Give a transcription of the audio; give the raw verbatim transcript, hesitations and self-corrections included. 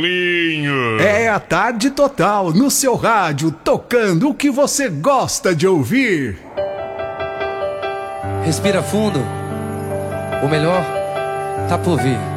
É a Tarde Total no seu rádio, tocando o que você gosta de ouvir. Respira fundo, o melhor tá por vir.